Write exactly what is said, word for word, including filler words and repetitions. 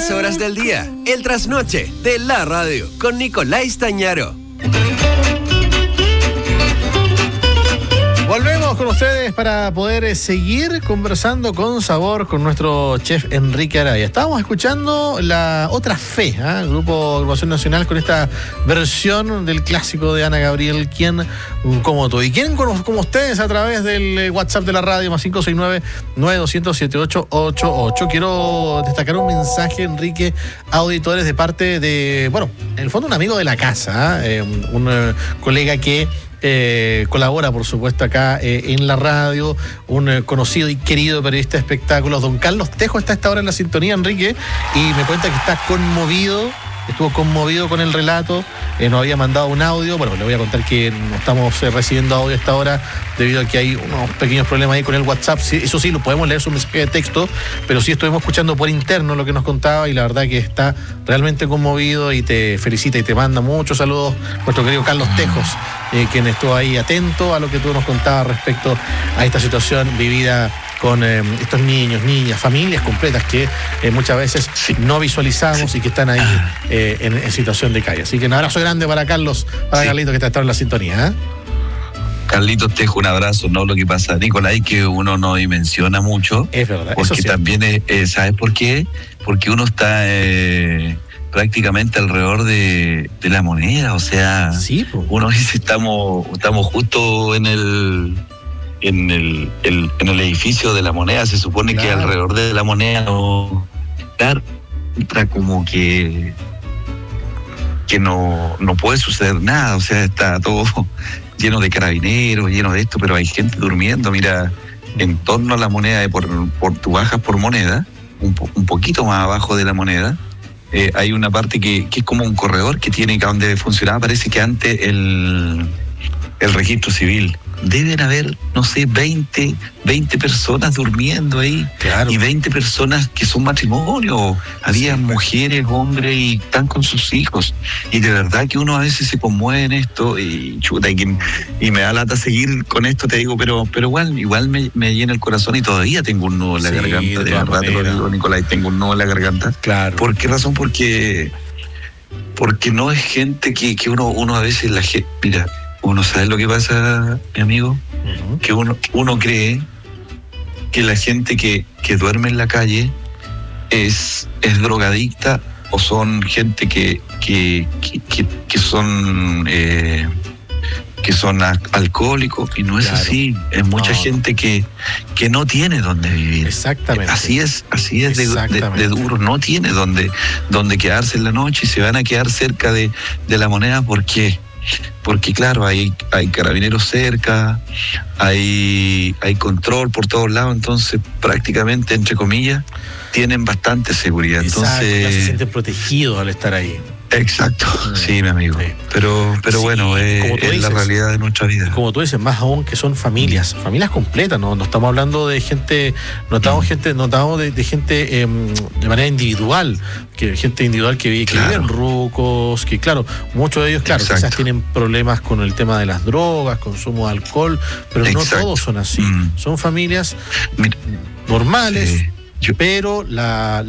todas horas del día. El trasnoche de la radio con Nicolás Tañaro. Volvemos con ustedes para poder eh, seguir conversando con sabor con nuestro chef Enrique Araya. Estábamos escuchando la otra fe, ¿eh? El Grupo Agrupación Nacional con esta versión del clásico de Ana Gabriel, ¿Quién como tú? Y quién como, como ustedes a través del eh, WhatsApp de la radio más cinco seis nueve, nueve dos cero cero, siete ocho ocho ocho. Quiero destacar un mensaje, Enrique, auditores, de parte de, bueno, en el fondo un amigo de la casa, ¿eh? un, un eh, colega que Eh, colabora, por supuesto, acá eh, en la radio, un eh, conocido y querido periodista de espectáculos, don Carlos Tejo, está a esta hora en la sintonía, Enrique, y me cuenta que está conmovido, estuvo conmovido con el relato, eh, nos había mandado un audio. Bueno, le voy a contar que no estamos eh, recibiendo audio a esta hora debido a que hay unos pequeños problemas ahí con el WhatsApp. Sí, eso sí, lo podemos leer su mensaje de texto, pero sí estuvimos escuchando por interno lo que nos contaba y la verdad que está realmente conmovido y te felicita y te manda muchos saludos nuestro querido Carlos Tejos, eh, quien estuvo ahí atento a lo que tú nos contabas respecto a esta situación vivida con eh, estos niños, niñas, familias completas que eh, muchas veces sí. no visualizamos sí. y que están ahí eh, en, en situación de calle. Así que un abrazo grande para Carlos, para sí. Carlito, que está en la sintonía. ¿eh? Carlitos Tejo, un abrazo. No, lo que pasa, Nicolás, que uno no dimensiona mucho. Es verdad. Porque eso también, es, eh, ¿sabes por qué? Porque uno está eh, prácticamente alrededor de, de la moneda. O sea, sí, pues. uno dice, estamos, estamos justo en el... En el, el, en el edificio de la moneda. Se supone claro. que alrededor de la moneda no entra como que que no, no puede suceder nada, o sea, está todo lleno de carabineros, lleno de esto, pero hay gente durmiendo. Mira, en torno a la moneda, de por, por tú bajas por moneda, un, po, un poquito más abajo de la moneda, eh, hay una parte que, que es como un corredor que tiene, donde funcionaba, parece que antes el, el registro civil. Deben haber, no sé, veinte, veinte personas durmiendo ahí. Claro. Y veinte personas que son matrimonio. Había sí. mujeres, hombres y están con sus hijos. Y de verdad que uno a veces se conmueve en esto y chuta, y, que, y me da lata seguir con esto, te digo, pero pero igual igual me, me llena el corazón y todavía tengo un nudo en la sí, garganta. De, de verdad te lo digo, Nicolás, tengo un nudo en la garganta. Claro. ¿Por qué razón? Porque porque no es gente que, que uno, uno a veces la gente... Mira, uno sabe lo que pasa, mi amigo, uh-huh. que uno, uno cree que la gente que, que duerme en la calle es, es drogadicta o son gente que, que, que, que, que son eh, que son a, alcohólicos, y no es claro. así. Es mucha no. gente que, que no tiene donde vivir. Exactamente. Así es, así es de, de, de duro, no tiene donde, donde quedarse en la noche y se van a quedar cerca de, de la moneda. ¿Por qué? Porque claro, hay, hay carabineros cerca, hay, hay control por todos lados, entonces prácticamente, entre comillas, tienen bastante seguridad. Exacto, entonces ya se sienten protegidos al estar ahí. Exacto, sí, mi amigo. Sí. Pero, pero sí, bueno, es, es dices, la realidad de nuestra vida. Como tú dices, más aún que son familias, familias completas, no, no estamos hablando de gente, no estamos mm. gente, no estamos de, de gente eh, de manera individual, que gente individual que vive, claro. que viven rucos, que claro, muchos de ellos, claro, Exacto. quizás tienen problemas con el tema de las drogas, consumo de alcohol, pero Exacto. no todos son así. Mm. Son familias Mira, normales, sí. Yo... pero la